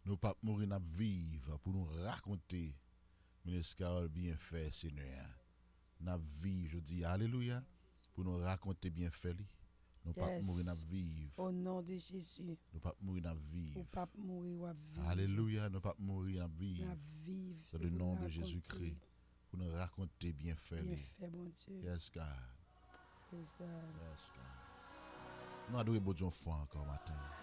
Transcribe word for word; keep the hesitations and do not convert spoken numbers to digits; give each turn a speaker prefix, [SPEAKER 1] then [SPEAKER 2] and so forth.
[SPEAKER 1] Nous pas mourir, nous vivre pour nous raconter, ministre Carole, bien fait, Seigneur. Nous vivre, je dis Alléluia, pour nous raconter bien fait. Nous pas
[SPEAKER 2] Yes.
[SPEAKER 1] mourir, nous vivre.
[SPEAKER 2] Au nom de Jésus.
[SPEAKER 1] Nous pas mourir, nous
[SPEAKER 2] Ou
[SPEAKER 1] vivre.
[SPEAKER 2] pas mourir, ou vivre.
[SPEAKER 1] Alléluia, nous pas mourir, nous vivre.
[SPEAKER 2] Nous vivre.
[SPEAKER 1] Dans
[SPEAKER 2] c'est
[SPEAKER 1] le
[SPEAKER 2] pour
[SPEAKER 1] nom de
[SPEAKER 2] raconter.
[SPEAKER 1] Jésus-Christ, pour nous raconter bien fait.
[SPEAKER 2] Bien fait, bon Dieu.
[SPEAKER 1] Yes, God.
[SPEAKER 2] Praise God.
[SPEAKER 1] Yes, God. Nous adorons bon Dieu foi encore matin.